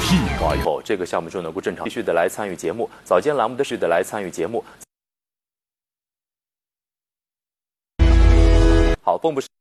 屁话后，这个项目就能够正常继续的来参与节目。早间栏目的是的来参与节目。好，并不是。